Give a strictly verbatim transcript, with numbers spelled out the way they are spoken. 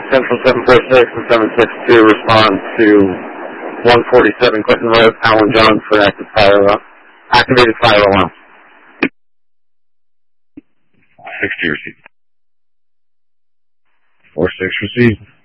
Central seven four six and seven six two respond to one forty-seven Clinton Road, Alan John for active fire alarm. Activated fire alarm. sixty received. four six received.